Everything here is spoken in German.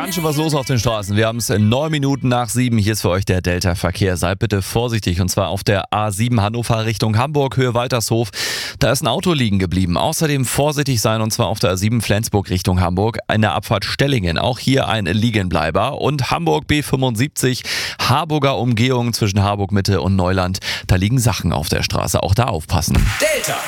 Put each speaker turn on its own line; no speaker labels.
Ganz schön was los auf den Straßen. Wir haben es in 9 Minuten nach 7. Hier ist für euch der Delta-Verkehr. Seid bitte vorsichtig, und zwar auf der A7 Hannover Richtung Hamburg, Höhe Waltershof. Da ist ein Auto liegen geblieben. Außerdem vorsichtig sein, und zwar auf der A7 Flensburg Richtung Hamburg, in der Abfahrt Stellingen. Auch hier ein Liegenbleiber. Und Hamburg B75, Harburger Umgehung zwischen Harburg Mitte und Neuland. Da liegen Sachen auf der Straße. Auch da aufpassen.
Delta